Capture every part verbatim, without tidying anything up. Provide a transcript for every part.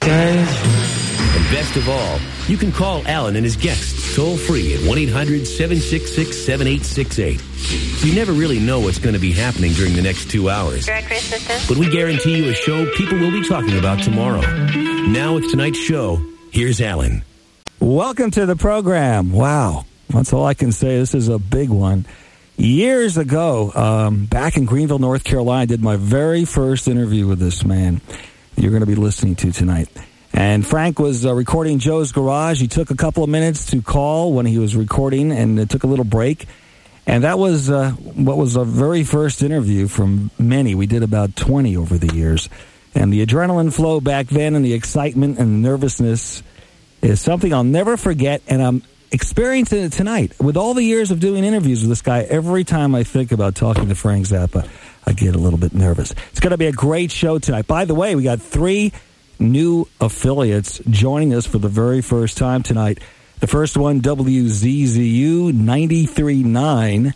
And best of all, you can call Alan and his guests toll-free at one eight hundred seven six six seven eight six eight. You never really know what's going to be happening during the next two hours. But we guarantee you a show people will be talking about tomorrow. Now with tonight's show, here's Alan. Welcome to the program. Wow. That's all I can say. This is a big one. Years ago, um, back in Greenville, North Carolina, I did my very first interview with this man you're going to be listening to tonight. And Frank was uh, recording Joe's Garage. He took a couple of minutes to call when he was recording, and it took a little break. And that was uh, what was our very first interview from many. We did about twenty over the years. And the adrenaline flow back then and the excitement and nervousness is something I'll never forget, and I'm experiencing it tonight. With all the years of doing interviews with this guy, every time I think about talking to Frank Zappa, I get a little bit nervous. It's going to be a great show tonight. By the way, we got three new affiliates joining us for the very first time tonight. The first one, W Z Z U ninety-three point nine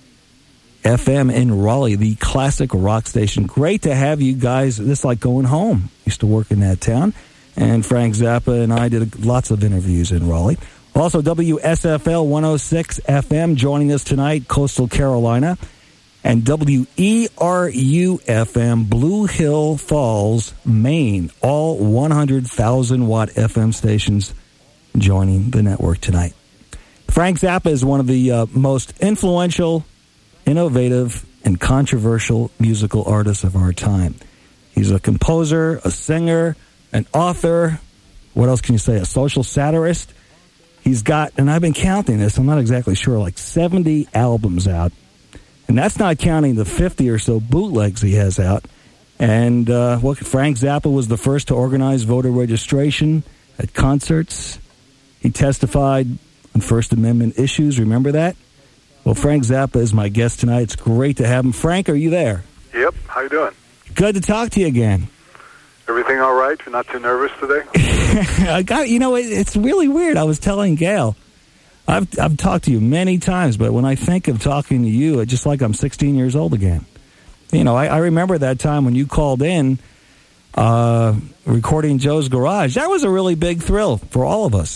F M in Raleigh, the classic rock station. Great to have you guys. This is like going home. Used to work in that town. And Frank Zappa and I did lots of interviews in Raleigh. Also, W S F L one oh six F M joining us tonight, Coastal Carolina. And W E R U F M, Blue Hill Falls, Maine. All one hundred thousand watt F M stations joining the network tonight. Frank Zappa is one of the uh, most influential, innovative, and controversial musical artists of our time. He's a composer, a singer, an author. What else can you say? A social satirist. He's got, and I've been counting this, I'm not exactly sure, like seventy albums out. And that's not counting the fifty or so bootlegs he has out. And uh, well, Frank Zappa was the first to organize voter registration at concerts. He testified on First Amendment issues. Remember that? Well, Frank Zappa is my guest tonight. It's great to have him. Frank, are you there? Yep. How you doing? Good to talk to you again. Everything all right? You're not too nervous today? I got, you know, it, it's really weird. I was telling Gail, I've I've talked to you many times, but when I think of talking to you, it's just like I'm sixteen years old again. You know, I, I remember that time when you called in uh, recording Joe's Garage. That was a really big thrill for all of us.